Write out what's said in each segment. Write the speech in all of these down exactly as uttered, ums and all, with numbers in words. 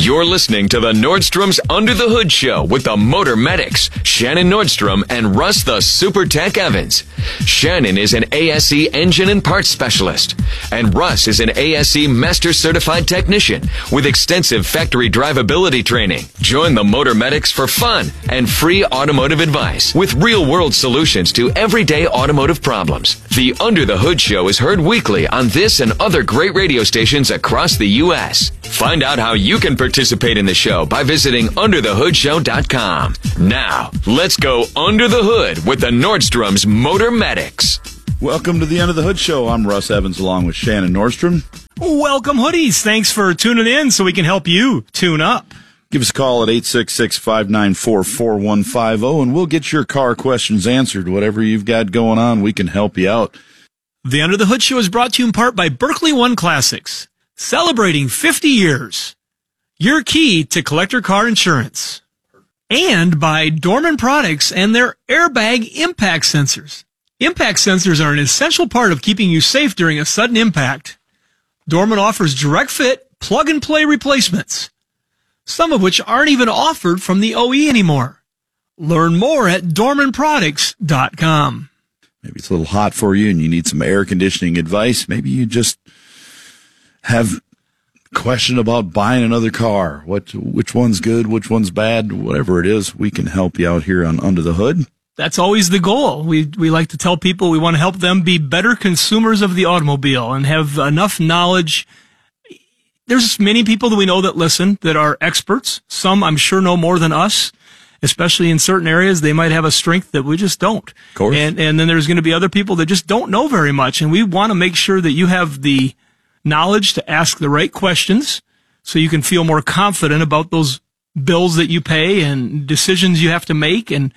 You're listening to the Nordstrom's Under the Hood Show with the Motor Medics, Shannon Nordstrom and Russ the Super Tech Evans. Shannon is an A S E engine and parts specialist, and Russ is an A S E Master Certified Technician with extensive factory drivability training. Join the Motor Medics for fun and free automotive advice with real-world solutions to everyday automotive problems. The Under the Hood Show is heard weekly on this and other great radio stations across the U S Find out how you can participate in the show by visiting under the hood show dot com. Now, let's go under the hood with the Nordstrom's Motor Medics. Welcome to the Under the Hood Show. I'm Russ Evans along with Shannon Nordstrom. Welcome, hoodies. Thanks for tuning in so we can help you tune up. Give us a call at eight six six, five nine four, four one five zero and we'll get your car questions answered. Whatever you've got going on, we can help you out. The Under the Hood Show is brought to you in part by Berkeley One Classics, celebrating fifty years. Your key to collector car insurance. And by Dorman Products and their airbag impact sensors. Impact sensors are an essential part of keeping you safe during a sudden impact. Dorman offers direct fit, plug-and-play replacements, some of which aren't even offered from the O E anymore. Learn more at dorman products dot com. Maybe it's a little hot for you and you need some air conditioning advice. Maybe you just have a question about buying another car. What, which one's good, which one's bad, whatever it is, we can help you out here on Under the Hood. That's always the goal. We we like to tell people we want to help them be better consumers of the automobile and have enough knowledge. There's many people that we know that listen that are experts. Some, I'm sure, know more than us, especially in certain areas. They might have a strength that we just don't. Of course. And, and then there's going to be other people that just don't know very much. And we want to make sure that you have the knowledge to ask the right questions so you can feel more confident about those bills that you pay and decisions you have to make, and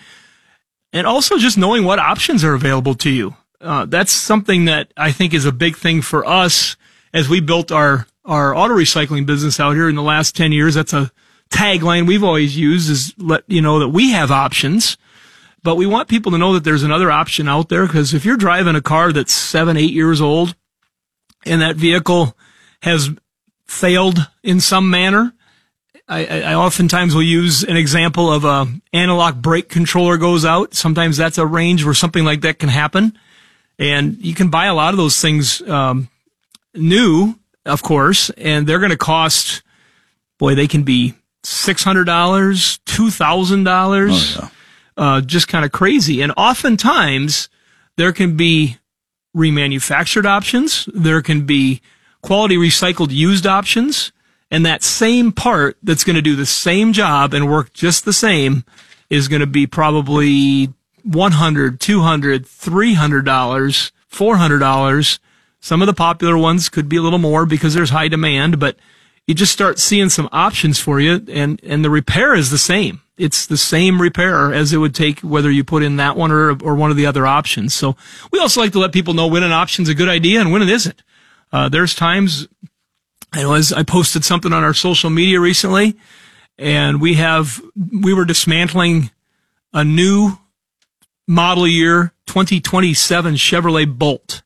and also just knowing what options are available to you. Uh, that's something that I think is a big thing for us as we built our, our auto recycling business out here in the last ten years. That's a tagline we've always used, is let you know that we have options, but we want people to know that there's another option out there, because if you're driving a car that's seven, eight years old, and that vehicle has failed in some manner, I, I oftentimes will use an example of a analog brake controller goes out. Sometimes that's a range where something like that can happen. And you can buy a lot of those things um, new, of course, and they're going to cost, boy, they can be six hundred dollars, two thousand dollars, oh, yeah. uh, just kind of crazy. And oftentimes there can be remanufactured options. There can be quality recycled used options. And that same part that's going to do the same job and work just the same is going to be probably one hundred dollars, two hundred dollars, three hundred dollars, four hundred dollars. Some of the popular ones could be a little more because there's high demand, but you just start seeing some options for you, and, and the repair is the same. It's the same repair as it would take whether you put in that one or, or one of the other options. So we also like to let people know when an option's a good idea and when it isn't. Uh, there's times, I know, as I posted something on our social media recently, and we have, we were dismantling a new model year twenty twenty-seven Chevrolet Bolt.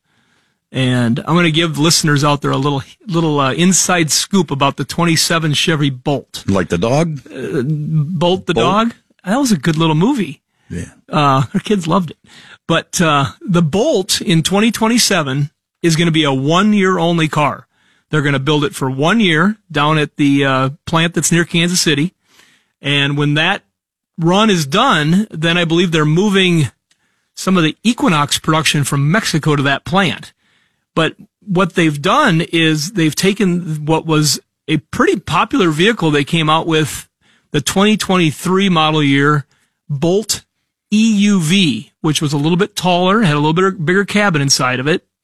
And I'm going to give listeners out there a little, little, uh, inside scoop about the twenty-seven Chevy Bolt. Like the dog? Uh, Bolt the Bolt? dog? That was a good little movie. Yeah. Uh, our kids loved it. But, uh, the Bolt in twenty twenty-seven is going to be a one year only car. They're going to build it for one year down at the, uh, plant that's near Kansas City. And when that run is done, then I believe they're moving some of the Equinox production from Mexico to that plant. But what they've done is they've taken what was a pretty popular vehicle they came out with, the twenty twenty-three model year Bolt E U V, which was a little bit taller, had a little bit bigger cabin inside of it.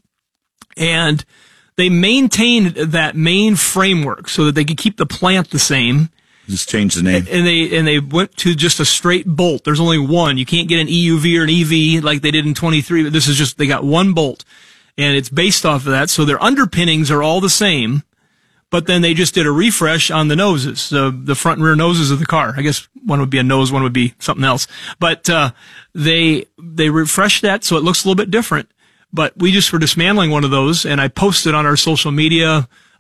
And they maintained that main framework so that they could keep the plant the same. Just change the name. And they, and they went to just a straight Bolt. There's only one. You can't get an E U V or an E V like they did in twenty-three, but this is just, they got one Bolt. And it's based off of that, so their underpinnings are all the same, but then they just did a refresh on the noses, the, the front and rear noses of the car. I guess one would be a nose, one would be something else. But uh they they refreshed that so it looks a little bit different. But we just were dismantling one of those, and I posted on our social media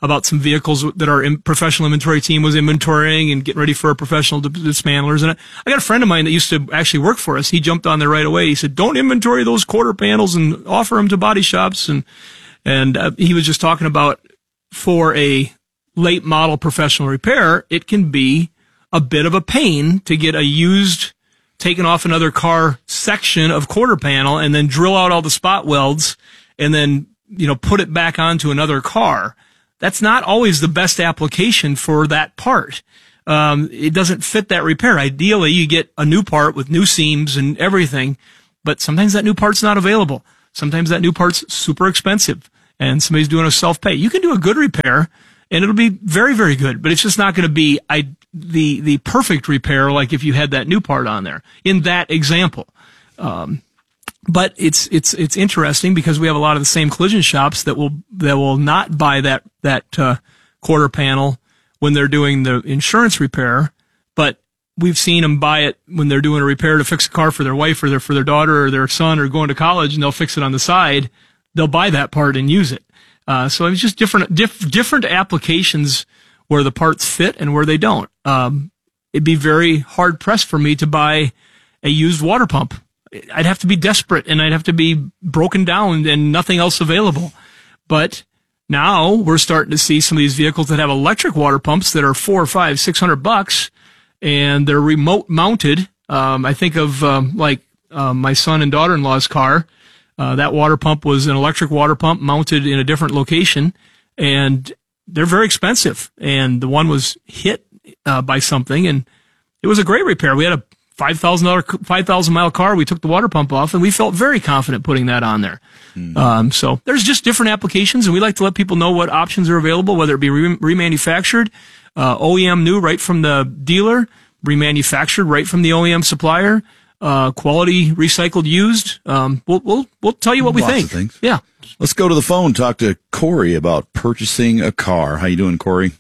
about some vehicles that our in, professional inventory team was inventorying and getting ready for our professional d- dismantlers. And I, I got a friend of mine that used to actually work for us. He jumped on there right away. He said, don't inventory those quarter panels and offer them to body shops. And, and uh, he was just talking about for a late model professional repair, it can be a bit of a pain to get a used, taken off another car section of quarter panel and then drill out all the spot welds and then, you know, put it back onto another car. That's not always the best application for that part. Um, it doesn't fit that repair. Ideally, you get a new part with new seams and everything, but sometimes that new part's not available. Sometimes that new part's super expensive and somebody's doing a self-pay. You can do a good repair and it'll be very, very good, but it's just not going to be I, the the perfect repair like if you had that new part on there in that example. Um, but it's it's it's interesting because we have a lot of the same collision shops that will that will not buy that that uh, quarter panel when they're doing the insurance repair, but we've seen them buy it when they're doing a repair to fix a car for their wife or their for their daughter or their son or going to college, and they'll fix it on the side. They'll buy that part and use it. Uh, so it's just different, diff, different applications where the parts fit and where they don't. Um, it'd be very hard pressed for me to buy a used water pump. I'd have to be desperate and I'd have to be broken down and nothing else available. But now we're starting to see some of these vehicles that have electric water pumps that are four or five, six hundred bucks, and they're remote mounted. Um, I think of um, like uh, my son and daughter-in-law's car. Uh, that water pump was an electric water pump mounted in a different location, and they're very expensive. And the one was hit uh, by something, and it was a great repair. We had a five thousand dollars, five thousand mile car. We took the water pump off, and we felt very confident putting that on there. Mm. Um, so there's just different applications, and we like to let people know what options are available, whether it be re- remanufactured, uh, O E M new right from the dealer, remanufactured right from the O E M supplier, Uh, quality recycled used. Um, we'll, we'll, we'll tell you what we Lots think. Of things. Yeah. Let's go to the phone, talk to Corey about purchasing a car. How you doing, Corey?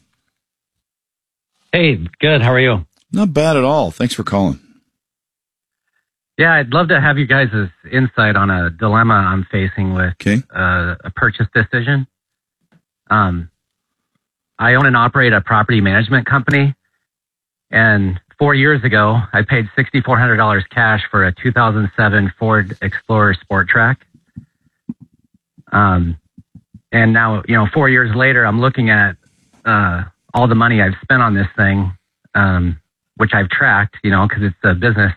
Hey, good. How are you? Not bad at all. Thanks for calling. Yeah, I'd love to have you guys' insight on a dilemma I'm facing with okay. uh, a purchase decision. Um, I own and operate a property management company, and Four years ago, I paid six thousand four hundred dollars cash for a two thousand seven Ford Explorer Sport Track. Um, and now, you know, four years later, I'm looking at uh, all the money I've spent on this thing, um, which I've tracked, you know, because it's a business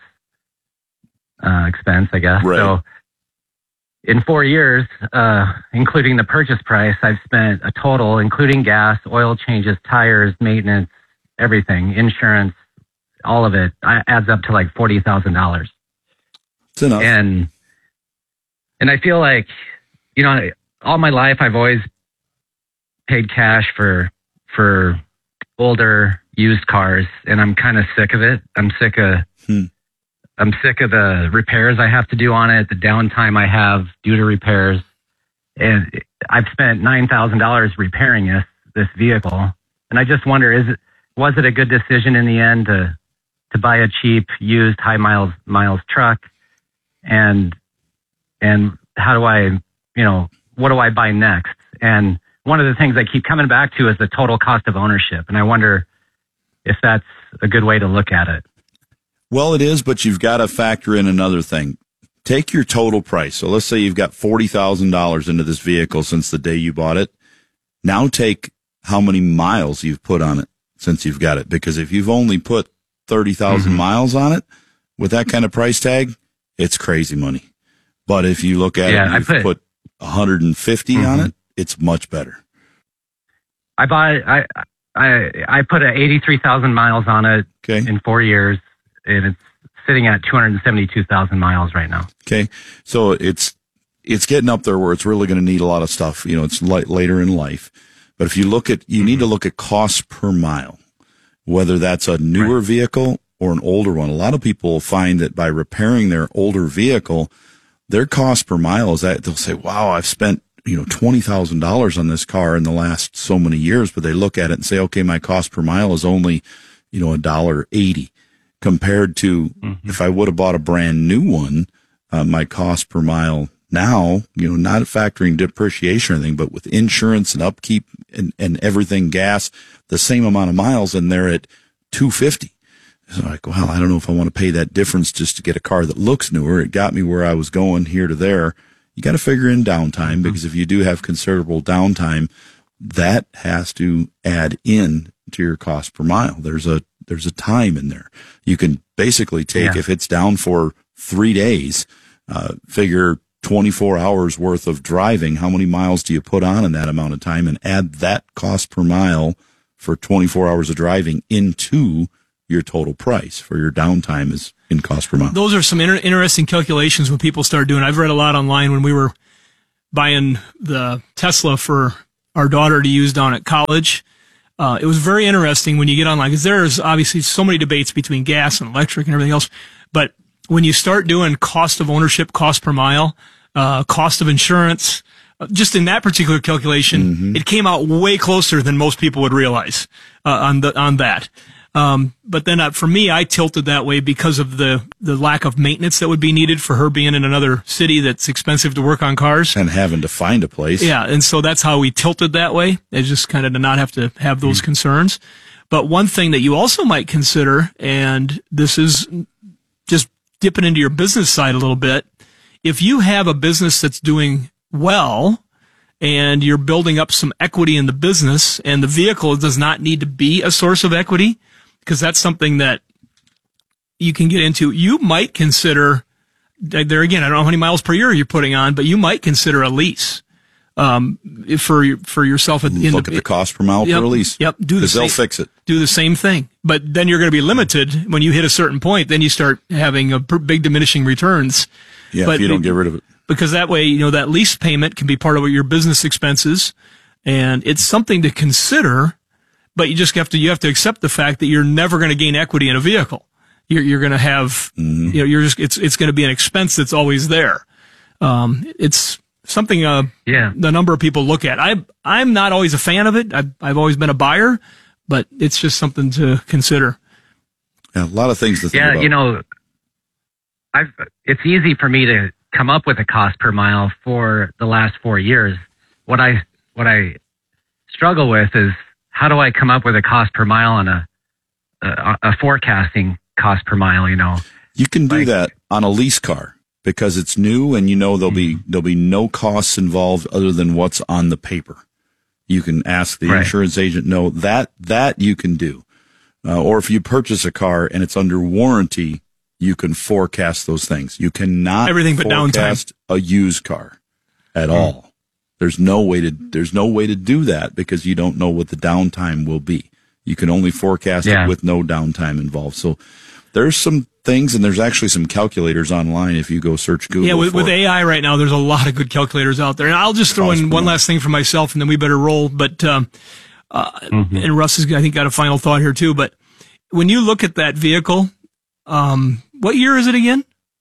uh, expense, I guess. Right. So in four years, uh, including the purchase price, I've spent a total, including gas, oil changes, tires, maintenance, everything, insurance, all of it adds up to like forty thousand dollars. It's enough. And, and I feel like, you know, all my life I've always paid cash for, for older used cars, and I'm kind of sick of it. I'm sick of, hmm. I'm sick of the repairs I have to do on it, the downtime I have due to repairs. And I've spent nine thousand dollars repairing this, this vehicle. And I just wonder, is it, was it a good decision in the end to, to buy a cheap used high miles miles truck, and and how do I, you know, what do I buy next? And one of the things I keep coming back to is the total cost of ownership, and I wonder if that's a good way to look at it. Well, it is, but you've got to factor in another thing. Take your total price. So let's say you've got forty thousand dollars into this vehicle since the day you bought it. Now take how many miles you've put on it since you've got it, because if you've only put thirty thousand mm-hmm. miles on it with that kind of price tag, it's crazy money. But if you look at yeah, it, you've put, put one hundred fifty mm-hmm. on it, it's much better. I bought, I, I, I put a eighty-three thousand miles on it okay. in four years, and it's sitting at two hundred seventy-two thousand miles right now. Okay. So it's, it's getting up there where it's really going to need a lot of stuff. You know, it's light, later in life. But if you look at, you mm-hmm. need to look at cost per mile, whether that's a newer right. vehicle or an older one. A lot of people find that by repairing their older vehicle, their cost per mile is that they'll say, wow, I've spent, you know, twenty thousand dollars on this car in the last so many years. But they look at it and say, okay, my cost per mile is only, you know, a dollar eighty compared to mm-hmm. if I would have bought a brand new one, uh, my cost per mile now, you know, not factoring depreciation or anything, but with insurance and upkeep and, and everything, gas, the same amount of miles, and they're at two fifty. So I'm like, well, I don't know if I want to pay that difference just to get a car that looks newer. It got me where I was going here to there. You got to figure in downtime, because if you do have considerable downtime, that has to add in to your cost per mile. There's a, there's a time in there. You can basically take, Yeah. if it's down for three days, uh, figure twenty-four hours worth of driving. How many miles do you put on in that amount of time, and add that cost per mile for twenty-four hours of driving into your total price for your downtime is in cost per mile. Those are some inter- interesting calculations when people start doing. I've read a lot online when we were buying the Tesla for our daughter to use down at college. Uh, it was very interesting when you get online, because there's obviously so many debates between gas and electric and everything else. But when you start doing cost of ownership, cost per mile, uh, cost of insurance, uh, just in that particular calculation, mm-hmm. it came out way closer than most people would realize uh, on the on that. Um, but then uh, for me, I tilted that way because of the, the lack of maintenance that would be needed for her being in another city that's expensive to work on cars. And having to find a place. Yeah. And so that's how we tilted that way. It's just kind of to not have to have those mm-hmm. concerns. But one thing that you also might consider, and this is just dipping into your business side a little bit, if you have a business that's doing well, and you're building up some equity in the business, and the vehicle does not need to be a source of equity, because that's something that you can get into. You might consider, there again, I don't know how many miles per year you're putting on, but you might consider a lease um, for for yourself. At the Look at the cost per mile yep, per lease. Yep, do the same. They'll fix it. Do the same thing, but then you're going to be limited when you hit a certain point. Then you start having a big diminishing returns. Yeah, but if you don't get rid of it. Because that way, you know, that lease payment can be part of your business expenses, and it's something to consider. But you just have to, you have to accept the fact that you're never going to gain equity in a vehicle. You're, you're going to have, mm-hmm. you know, you're just, it's, it's going to be an expense that's always there. Um, it's something, uh, yeah. the number of people look at. I, I'm not always a fan of it. I've, I've always been a buyer, but it's just something to consider. Yeah, a lot of things to think yeah, about. You know, I've, it's easy for me to come up with a cost per mile for the last four years. What I, what I struggle with is, how do I come up with a cost per mile on a, a, a forecasting cost per mile, you know? You can do like, that on a lease car because it's new and you know there'll mm-hmm. be there'll be no costs involved other than what's on the paper. You can ask the right. insurance agent, no, that that you can do. Uh, or if you purchase a car and it's under warranty, you can forecast those things. You cannot everything but forecast downtime. A used car at mm-hmm. all. There's no way to, there's no way to do that because you don't know what the downtime will be. You can only forecast yeah. it with no downtime involved. So there's some things, and there's actually some calculators online if you go search Google. Yeah, with, for with A I right now, there's a lot of good calculators out there. And I'll just throw in one last thing for myself, and then we better roll. But, um, uh, mm-hmm. and Russ has, I think, got a final thought here too. But when you look at that vehicle, um, what year is it again?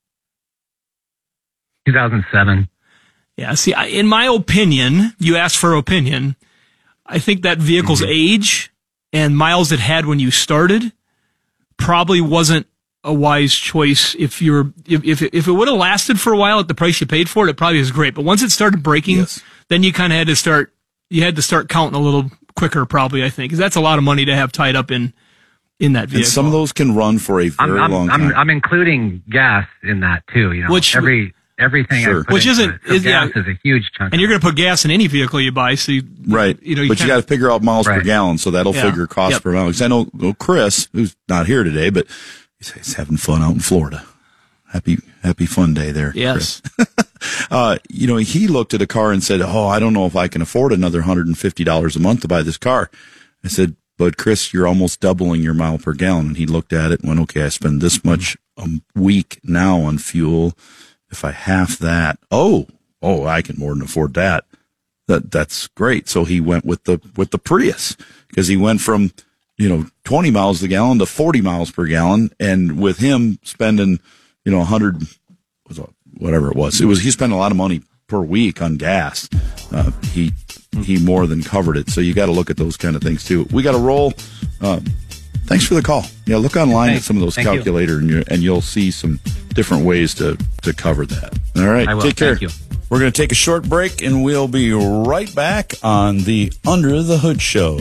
two thousand seven. Yeah, see, I, in my opinion, you asked for opinion, I think that vehicle's mm-hmm. age and miles it had when you started probably wasn't a wise choice. If you're, if, if, if it would have lasted for a while at the price you paid for it, it probably is great. But once it started breaking, yes. then you kind of had to start, you had to start counting a little quicker probably, I think, because that's a lot of money to have tied up in, in that vehicle. And some of those can run for a very I'm, I'm, long I'm, time. I'm including gas in that too, you know, Which, every, Everything, sure. which isn't so is, gas yeah, is a huge chunk, and you're going to put gas in any vehicle you buy. So you, right, you know, you but you got to figure out miles right. per gallon, so that'll yeah. figure cost yep. per mile. Because I know well, Chris, who's not here today, but he's, he's having fun out in Florida. Happy, happy fun day there. Yes. uh, you know, he looked at a car and said, "Oh, I don't know if I can afford another one hundred fifty dollars a month to buy this car." I said, "But Chris, you're almost doubling your mile per gallon." And he looked at it and went, "Okay, I spend this much a week now on fuel. If I half that, oh, oh, I can more than afford that. That that's great." So he went with the with the Prius because he went from, you know, twenty miles a gallon to forty miles per gallon, and with him spending, you know, one hundred, whatever it was, it was he spent a lot of money per week on gas. Uh, he he more than covered it. So you got to look at those kind of things too. We got to roll. Uh, Thanks for the call. Yeah, look online Thanks. at some of those Thank calculators, and, you, and you'll see some different ways to, to cover that. All right, I will. take care. Thank you. We're going to take a short break, and we'll be right back on the Under the Hood Show.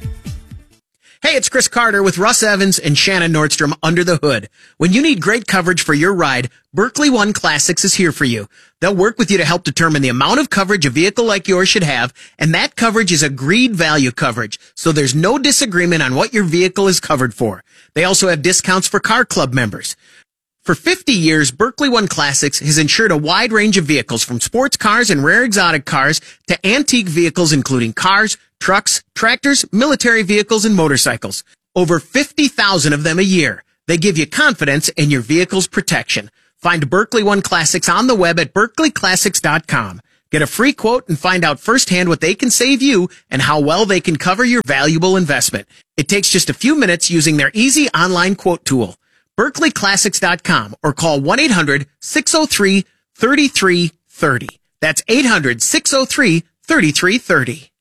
Hey, it's Chris Carter with Russ Evans and Shannon Nordstrom Under the Hood. When you need great coverage for your ride, Berkley One Classics is here for you. They'll work with you to help determine the amount of coverage a vehicle like yours should have, and that coverage is agreed value coverage, so there's no disagreement on what your vehicle is covered for. They also have discounts for Car Club members. For fifty years, Berkley One Classics has insured a wide range of vehicles, from sports cars and rare exotic cars to antique vehicles, including cars, trucks, tractors, military vehicles, and motorcycles. Over fifty thousand of them a year. They give you confidence in your vehicle's protection. Find Berkley One Classics on the web at berkley classics dot com. Get a free quote and find out firsthand what they can save you and how well they can cover your valuable investment. It takes just a few minutes using their easy online quote tool. berkley classics dot com or call one eight hundred six oh three three three three oh. That's eight hundred six oh three three three three oh.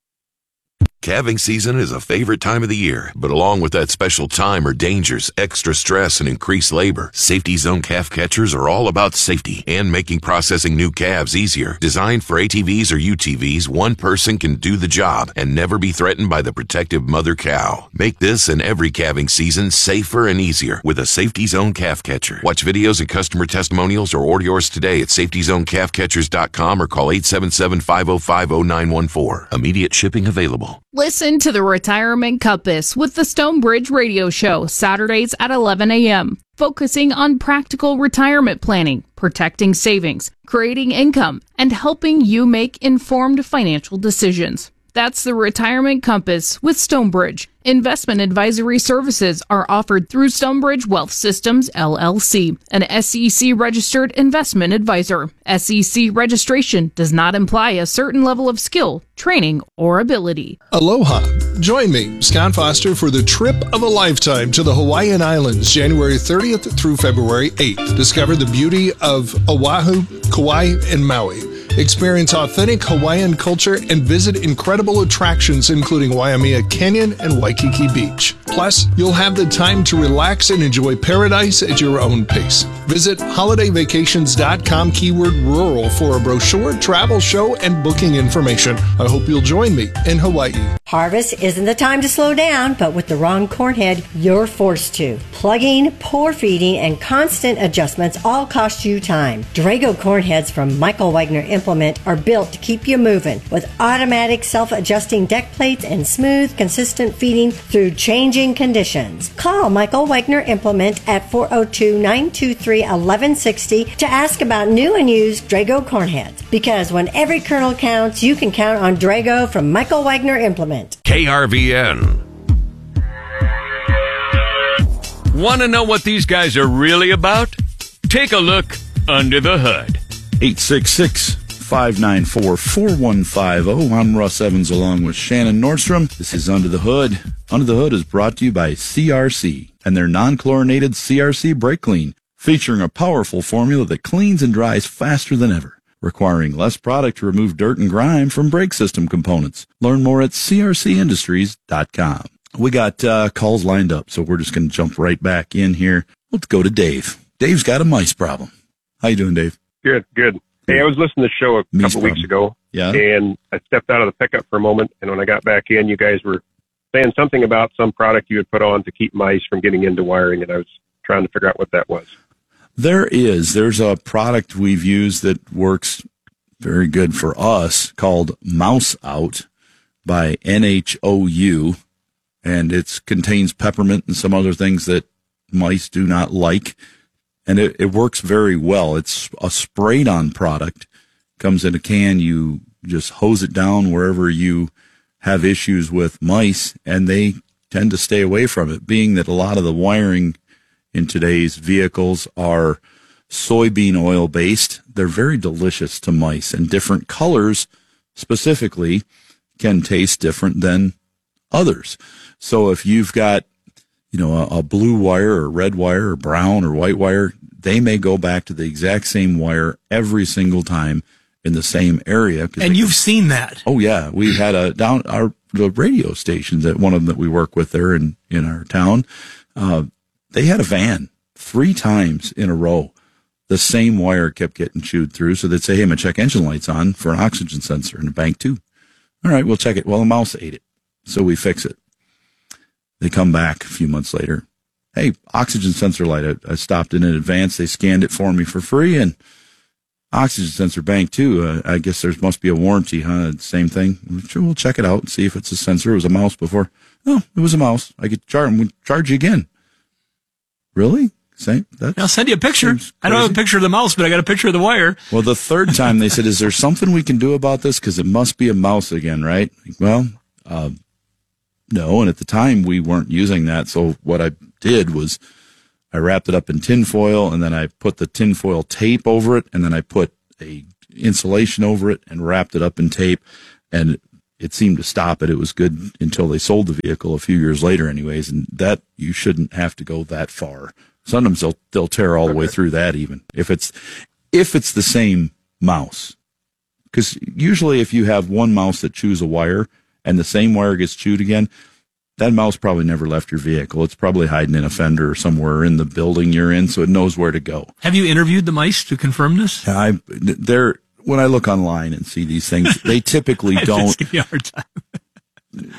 Calving season is a favorite time of the year, but along with that special time are dangers, extra stress, and increased labor. Safety Zone calf catchers are all about safety and making processing new calves easier. Designed for A T Vs or U T Vs, one person can do the job and never be threatened by the protective mother cow. Make this and every calving season safer and easier with a Safety Zone calf catcher. Watch videos and customer testimonials or order yours today at safety zone calf catchers dot com or call eight seven seven, five oh five, oh nine one four. Immediate shipping available. Listen to the Retirement Compass with the Stonebridge Radio Show, Saturdays at eleven a.m., focusing on practical retirement planning, protecting savings, creating income, and helping you make informed financial decisions. That's the Retirement Compass with Stonebridge. Investment advisory services are offered through Stonebridge Wealth Systems, L L C, an S E C-registered investment advisor. S E C registration does not imply a certain level of skill, training, or ability. Aloha. Join me, Scott Foster, for the trip of a lifetime to the Hawaiian Islands, January thirtieth through February eighth. Discover the beauty of Oahu, Kauai, and Maui. Experience authentic Hawaiian culture and visit incredible attractions including Waimea Canyon and Waikiki Beach. Plus, you'll have the time to relax and enjoy paradise at your own pace. Visit holiday vacations dot com keyword rural for a brochure, travel show, and booking information. I hope you'll join me in Hawaii. Harvest isn't the time to slow down, but with the wrong corn head, you're forced to. Plugging, pour feeding, and constant adjustments all cost you time. Drago corn heads from Michael Wagner Implement are built to keep you moving with automatic self-adjusting deck plates and smooth, consistent feeding through changing conditions. Call Michael Wagner Implement at four oh two, nine two three, one one six oh to ask about new and used Drago corn heads. Because when every kernel counts, you can count on Drago from Michael Wagner Implement. K R V N. Want to know what these guys are really about? Take a look under the hood. eight six six, five nine four, four one five zero. I'm Russ Evans along with Shannon Nordstrom. This is Under the Hood. Under the Hood is brought to you by C R C and their non-chlorinated C R C Brake Clean, featuring a powerful formula that cleans and dries faster than ever, requiring less product to remove dirt and grime from brake system components. Learn more at c r c industries dot com. We got uh, calls lined up, so we're just going to jump right back in here. Let's go to Dave. Dave's got a mice problem. How you doing, Dave? Good, good. Hey, I was listening to the show a Mice couple problem. weeks ago, Yeah. and I stepped out of the pickup for a moment, and when I got back in, you guys were saying something about some product you had put on to keep mice from getting into wiring, and I was trying to figure out what that was. There is. There's a product we've used that works very good for us called Mouse Out by N H O U, and it contains peppermint and some other things that mice do not like, and it, it works very well. It's a sprayed-on product. Comes in a can. You just hose it down wherever you have issues with mice, and they tend to stay away from it, being that a lot of the wiring in today's vehicles are soybean oil based. They're very delicious to mice, and different colors specifically can taste different than others. So if you've got, you know, a, a blue wire or red wire or brown or white wire, they may go back to the exact same wire every single time in the same area. And you've seen that. Oh yeah. We had a down our the radio stations at one of them that we work with there in, in our town. Uh, they had a van three times in a row the same wire kept getting chewed through. So they'd say, hey, my check engine light's on for an oxygen sensor in the bank two. All right, we'll check it. Well, a mouse ate it. So we fix it. They come back a few months later. Hey, oxygen sensor light. I, I stopped in in advance. They scanned it for me for free. And oxygen sensor bank two. Uh, I guess there must be a warranty, huh? Same thing. Sure, we'll check it out and see if it's a sensor. It was a mouse before. Oh, it was a mouse. I could charge, we'll charge you again. Really? Same? That's, I'll send you a picture. I don't have a picture of the mouse, but I got a picture of the wire. Well, the third time they said, is there something we can do about this? Because it must be a mouse again, right? Well, uh, no. And at the time, we weren't using that. So what I did was I wrapped it up in tinfoil, and then I put the tinfoil tape over it, and then I put a insulation over it and wrapped it up in tape. And it seemed to stop it. It was good until they sold the vehicle a few years later anyways. And that, you shouldn't have to go that far. Sometimes they'll, they'll tear all the way through that even if it's, if it's the same mouse. Cause usually if you have one mouse that chews a wire and the same wire gets chewed again, that mouse probably never left your vehicle. It's probably hiding in a fender or somewhere in the building you're in, so it knows where to go. Have you interviewed the mice to confirm this? I, they're, when I look online and see these things, they typically don't. Give you a hard time.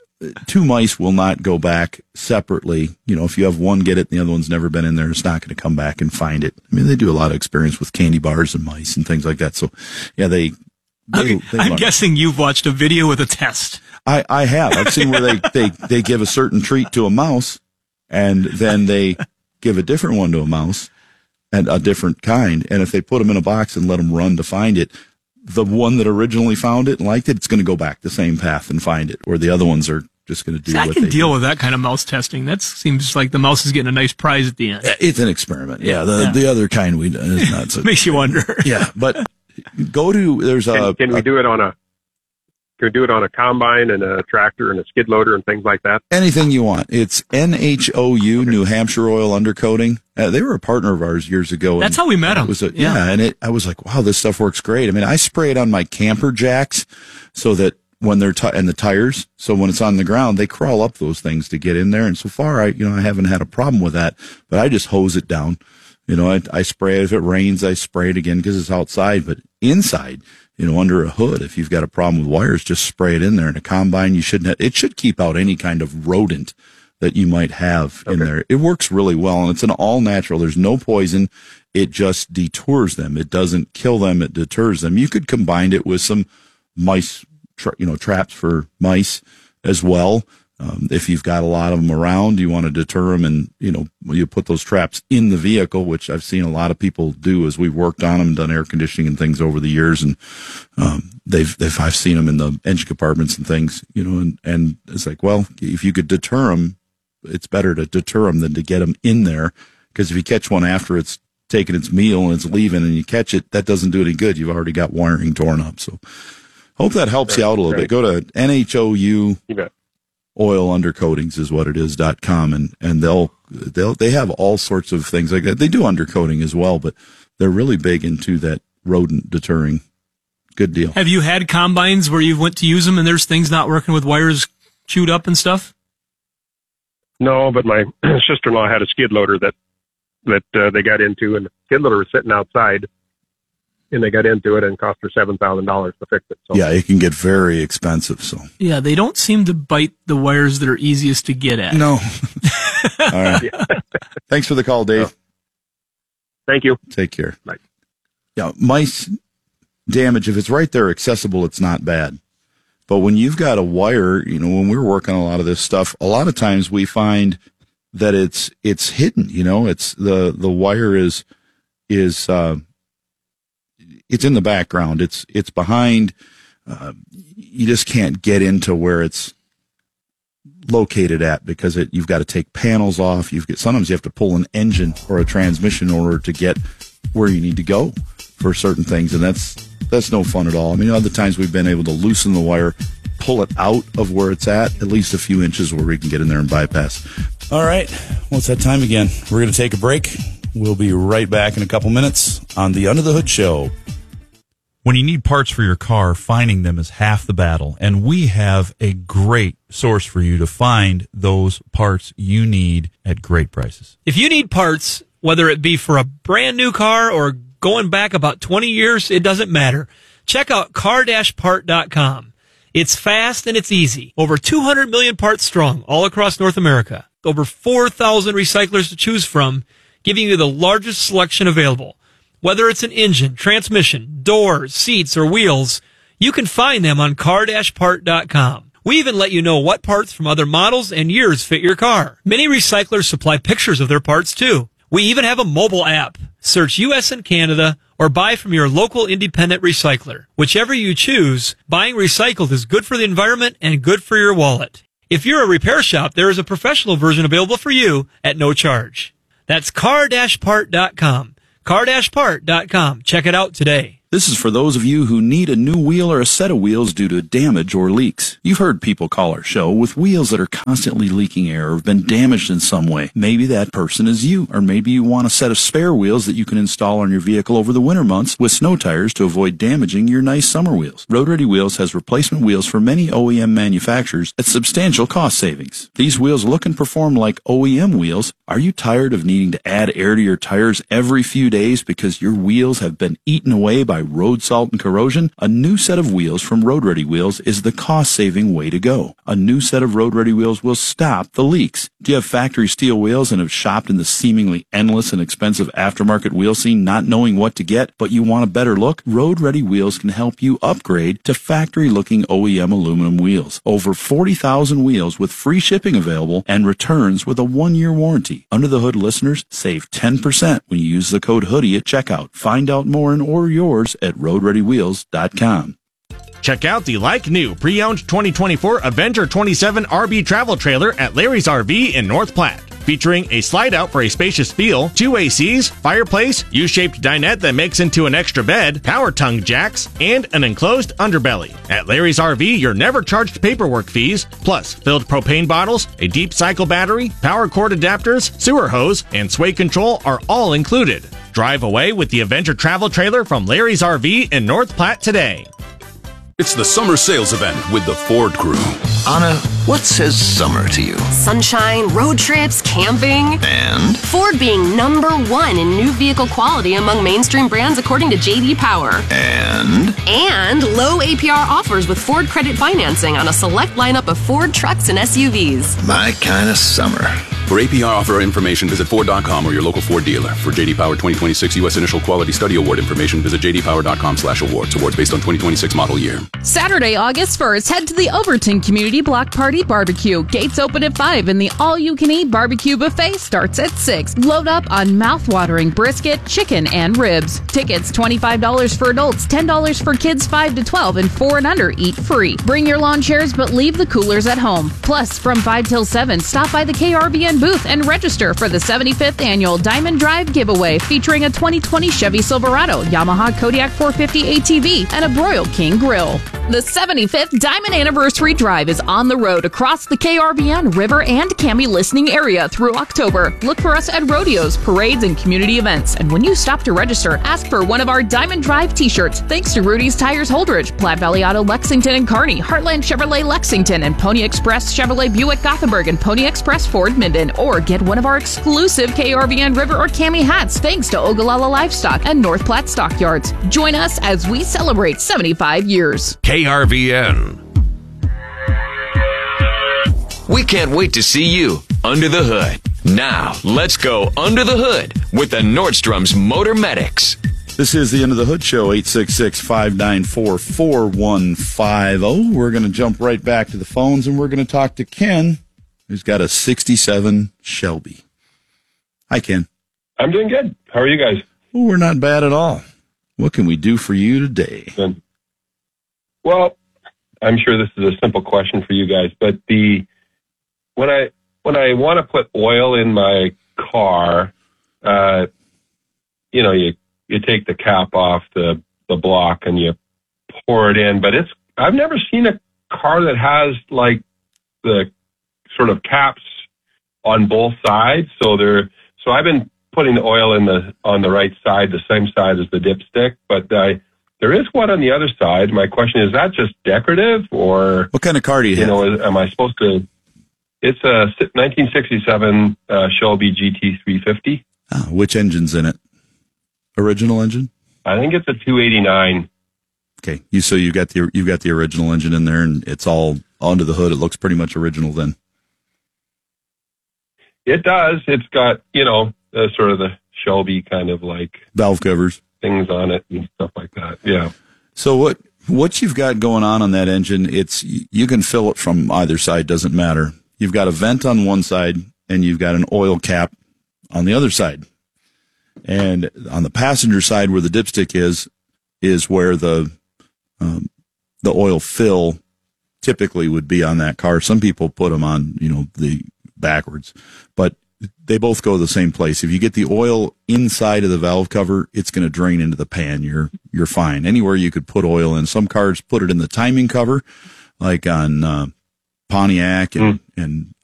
Two mice will not go back separately. You know, if you have one get it and the other one's never been in there, it's not going to come back and find it. I mean, they do a lot of experience with candy bars and mice and things like that. So, yeah, they. they, okay. they I'm learn. guessing you've watched a video with a test. I, I have. I've seen where they, they, they give a certain treat to a mouse and then they give a different one to a mouse and a different kind. And if they put them in a box and let them run to find it, the one that originally found it and liked it, it's going to go back the same path and find it, or the other ones are just going to do See, what I can they deal do. with that kind of mouse testing. That seems like the mouse is getting a nice prize at the end. It's an experiment. Yeah, the Yeah. the other kind we is not so. Makes you wonder. Yeah, but go to there's a. Can, can we a, do it on a? Can we do it on a combine and a tractor and a skid loader and things like that? anything you want? It's N H O U, New Hampshire Oil Undercoating. Uh, they were a partner of ours years ago. That's and how we met them. It was a, Yeah. yeah, and it I was like, wow, this stuff works great. I mean, I spray it on my camper jacks so that when they're t- and the tires, so when it's on the ground, they crawl up those things to get in there. And so far, I you know I haven't had a problem with that. But I just hose it down. You know, I, I spray it. If it rains, I spray it again because it's outside. But inside, you know, under a hood, if you've got a problem with wires, just spray it in there. In a combine, you shouldn't. Have, it should keep out any kind of rodent that you might have in there. It works really well, and it's an all natural. There's no poison. It just detours them. It doesn't kill them. It deters them. You could combine it with some mice, tra- you know, traps for mice as well. Um, if you've got a lot of them around, you want to deter them, and you know, you put those traps in the vehicle, which I've seen a lot of people do as we've worked on them, done air conditioning and things over the years, and um, they've they've I've seen them in the engine compartments and things, you know, and and it's like, well, if you could deter them, it's better to deter them than to get them in there, because if you catch one after it's taking its meal and it's leaving, and you catch it, that doesn't do any good. You've already got wiring torn up. So, hope that helps you out a little bit. Go to N H O U. You bet. Oil Undercoatings is what it is dot com, and and they'll they'll they have all sorts of things like that. They do undercoating as well, but they're really big into that rodent deterring. Good deal. Have you had combines where you went to use them and there's things not working with wires chewed up and stuff? No, but my sister-in-law had a skid loader that that uh, they got into, and the skid loader was sitting outside, and they got into it and cost her seven thousand dollars to fix it. So. Yeah, it can get very expensive. So Yeah, they don't seem to bite the wires that are easiest to get at. no. All right. Thanks for the call, Dave. Oh. Thank you. Take care. Bye. Yeah, mice damage, if it's right there accessible, it's not bad. But when you've got a wire, you know, when we're working on a lot of this stuff, a lot of times we find that it's it's hidden. You know, it's the the wire is is uh, it's in the background. It's it's behind. Uh, you just can't get into where it's located at because it, you've got to take panels off. You've got sometimes you have to pull an engine or a transmission in order to get where you need to go for certain things, and that's that's no fun at all. I mean, other times we've been able to loosen the wire, pull it out of where it's at, at least a few inches where we can get in there and bypass. All right, well, it's that time again. We're going to take a break. We'll be right back in a couple minutes on the Under the Hood Show. When you need parts for your car, finding them is half the battle, and we have a great source for you to find those parts you need at great prices. If you need parts, Whether it be for a brand new car or going back about twenty years, it doesn't matter. Check out car dash part dot com. It's fast and it's easy. Over two hundred million parts strong all across North America. Over four thousand recyclers to choose from, giving you the largest selection available. Whether it's an engine, transmission, doors, seats, or wheels, you can find them on car dash part dot com. We even let you know what parts from other models and years fit your car. Many recyclers supply pictures of their parts too. We even have a mobile app. Search U S and Canada or buy from your local independent recycler. Whichever you choose, buying recycled is good for the environment and good for your wallet. If you're a repair shop, there is a professional version available for you at no charge. That's car dash part dot com. car dash part dot com. Check it out today. This is for those of you who need a new wheel or a set of wheels due to damage or leaks. You've heard people call our show with wheels that are constantly leaking air or have been damaged in some way. Maybe that person is you, or maybe you want a set of spare wheels that you can install on your vehicle over the winter months with snow tires to avoid damaging your nice summer wheels. Road Ready Wheels has replacement wheels for many O E M manufacturers at substantial cost savings. These wheels look and perform like O E M wheels. Are you tired of needing to add air to your tires every few days because your wheels have been eaten away by road salt and corrosion? A new set of wheels from Road Ready Wheels is the cost-saving way to go. A new set of Road Ready Wheels will stop the leaks. Do you have factory steel wheels and have shopped in the seemingly endless and expensive aftermarket wheel scene not knowing what to get, but you want a better look? Road Ready Wheels can help you upgrade to factory-looking O E M aluminum wheels. Over forty thousand wheels with free shipping available and returns with a one-year warranty. Under the Hood listeners save ten percent when you use the code HOODIE at checkout. Find out more and order yours at road ready wheels dot com. Check out the like-new pre-owned twenty twenty-four Avenger twenty-seven R V travel trailer at Larry's R V in North Platte. Featuring a slide-out for a spacious feel, two A Cs, fireplace, U-shaped dinette that makes into an extra bed, power tongue jacks, and an enclosed underbelly. At Larry's R V, you're never charged paperwork fees, plus filled propane bottles, a deep cycle battery, power cord adapters, sewer hose, and sway control are all included. Drive away with the Avenger travel trailer from Larry's R V in North Platte today. It's the summer sales event with the Ford Crew. Anna, what says summer to you? Sunshine, road trips, camping. And? Ford being number one in new vehicle quality among mainstream brands according to J D Power. And? And low A P R offers with Ford credit financing on a select lineup of Ford trucks and S U Vs. My kind of summer. For A P R offer information, visit Ford dot com or your local Ford dealer. For J D Power twenty twenty-six U S Initial Quality Study Award information, visit j d power dot com slash awards. Awards based on twenty twenty-six model year. Saturday, August first, head to the Overton Community Block Party Barbecue. Gates open at five and the all-you-can-eat barbecue buffet starts at six. Load up on mouth-watering brisket, chicken, and ribs. Tickets twenty-five dollars for adults, ten dollars for kids five to twelve, and four and under eat free. Bring your lawn chairs, but leave the coolers at home. Plus, from five till seven, stop by the K R V N booth and register for the seventy-fifth Annual Diamond Drive Giveaway featuring a twenty twenty Chevy Silverado, Yamaha Kodiak four fifty A T V, and a Broil King Grill. The seventy-fifth Diamond Anniversary Drive is on the road across the K R V N, River, and Cami listening area through October. Look for us at rodeos, parades, and community events. And when you stop to register, ask for one of our Diamond Drive t-shirts. Thanks to Rudy's Tires Holdridge, Platte Valley Auto Lexington and Kearney, Heartland Chevrolet Lexington, and Pony Express Chevrolet Buick Gothenburg, and Pony Express Ford Minden. Or get one of our exclusive K R V N River or Cami hats thanks to Ogallala Livestock and North Platte Stockyards. Join us as we celebrate seventy-five years. K R V N. We can't wait to see you under the hood. Now, let's go under the hood with the Nordstrom's Motor Medics. This is the End of the Hood Show, eight six six, five nine four, four one five zero. We're going to jump right back to the phones, and we're going to talk to Ken, who's got a sixty-seven Shelby. Hi, Ken. I'm doing good. How are you guys? Oh, we're not bad at all. What can we do for you today? Well, I'm sure this is a simple question for you guys, but the when I when I want to put oil in my car, uh, you know, you you take the cap off the the block and you pour it in, but it's I've never seen a car that has like the sort of caps on both sides. So they're so I've been putting the oil in the on the right side, the same side as the dipstick, but I. There is one on the other side. My question is, that just decorative, or what kind of car do you, you have? know, am I supposed to? It's a nineteen sixty-seven uh, Shelby G T three fifty. Uh, which engine's in it? Original engine? I think it's a two eighty-nine. Okay, you so you got the you got the original engine in there, and it's all under the hood. It looks pretty much original then. It does. It's got, you know, uh, sort of the Shelby kind of like valve covers, things on it, and stuff like that. Yeah. So what what you've got going on on that engine? It's you can fill it from either side. Doesn't matter. You've got a vent on one side, and you've got an oil cap on the other side. And on the passenger side, where the dipstick is, is where the um, the oil fill typically would be on that car. Some people put them on, you know, the backwards, but they both go to the same place. If you get the oil inside of the valve cover, it's going to drain into the pan. You're you're fine. Anywhere you could put oil in. Some cars put it in the timing cover, like on uh, Pontiac and, mm. and